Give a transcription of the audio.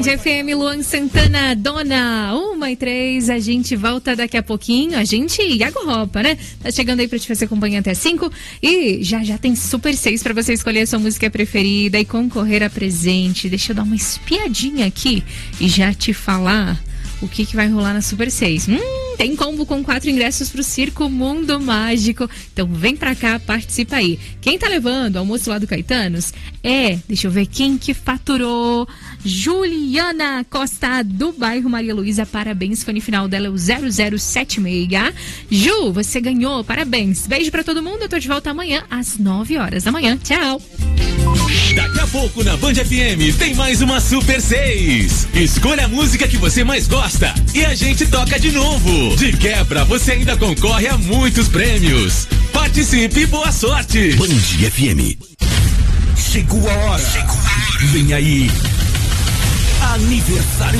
FM, Luan Santana, Dona 1:03, a gente volta daqui a pouquinho, a gente e a Roupa, né? Tá chegando aí pra te fazer companhia até 5 e já tem Super 6 pra você escolher a sua música preferida e concorrer a presente. Deixa eu dar uma espiadinha aqui e já te falar o que vai rolar na Super 6. Tem combo com 4 ingressos pro Circo Mundo Mágico. Então vem pra cá, participa aí. Quem tá levando o almoço lá do Caetanos deixa eu ver quem que faturou. Juliana Costa, do bairro Maria Luísa. Parabéns, fone final dela é o 0076. Ju, você ganhou, parabéns. Beijo pra todo mundo, eu tô de volta amanhã às 9 horas da manhã. Tchau. Daqui a pouco na Band FM tem mais uma Super 6. Escolha a música que você mais gosta e a gente toca de novo. De quebra, você ainda concorre a muitos prêmios. Participe e boa sorte. Band FM. Chegou a hora. Vem aí. Aniversário